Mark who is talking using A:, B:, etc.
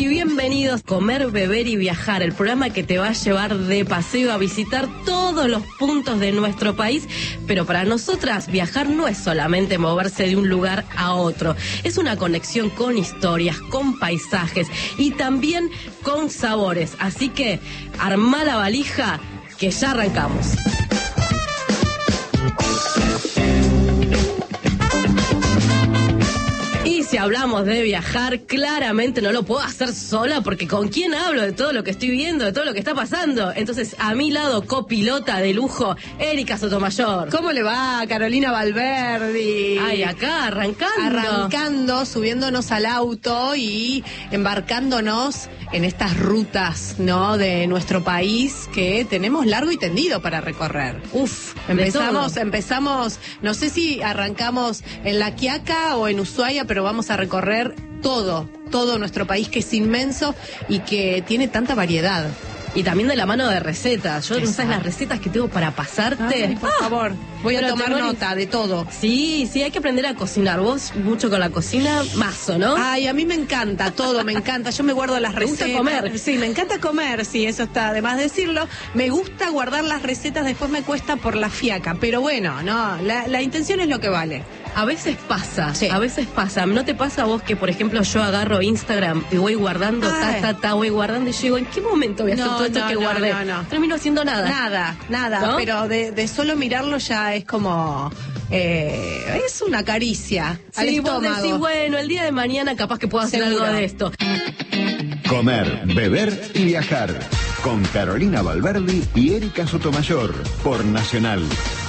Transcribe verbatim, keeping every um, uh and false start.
A: y bienvenidos a Comer, Beber y Viajar, el programa que te va a llevar de paseo a visitar todos los puntos de nuestro país. Pero para nosotras, viajar no es solamente moverse de un lugar a otro, es una conexión con historias, con paisajes y también con sabores. Así que armá la valija, que ya arrancamos. Si hablamos de viajar, claramente no lo puedo hacer sola, porque ¿con quién hablo de todo lo que estoy viendo, de todo lo que está pasando? Entonces, a mi lado, copilota de lujo, Erika Sotomayor.
B: ¿Cómo le va, Carolina Valverdi?
A: Ay, acá, arrancando.
B: Arrancando, subiéndonos al auto y embarcándonos en estas rutas, ¿no?, de nuestro país que tenemos largo y tendido para recorrer.
A: Uf,
B: empezamos, empezamos, no sé si arrancamos en La Quiaca o en Ushuaia, pero vamos a recorrer todo, todo nuestro país, que es inmenso y que tiene tanta variedad.
A: Y también de la mano de recetas. Yo no sabes las recetas que tengo para pasarte.
B: Ay, por ah, favor, voy a tomar nota de todo.
A: Sí, sí, hay que aprender a cocinar. Vos mucho con la cocina, mazo, ¿no?
B: Ay, a mí me encanta todo, me encanta. Yo me guardo las recetas.
A: ¿Te gusta comer?
B: Sí, me encanta comer, sí, eso está de más decirlo. Me gusta guardar las recetas, después me cuesta por la fiaca. Pero bueno, no, la, la intención es lo que vale.
A: A veces pasa,
B: sí.
A: a veces pasa. ¿No te pasa a vos que, por ejemplo, yo agarro Instagram y voy guardando, ta, ta, ta, voy guardando y yo digo, ¿en qué momento voy a hacer
B: no,
A: todo esto
B: no,
A: que
B: no,
A: guardé?
B: No, no.
A: Termino haciendo nada.
B: Nada, nada,
A: ¿no?
B: Pero de, de solo mirarlo ya es como... Eh, es una caricia al
A: sí,
B: estómago.
A: Vos decís, bueno, el día de mañana capaz que puedo hacer
B: Seguro.
A: algo de esto.
C: Comer, beber y viajar. Con Carolina Valverdi y Erika Sotomayor. Por Nacional.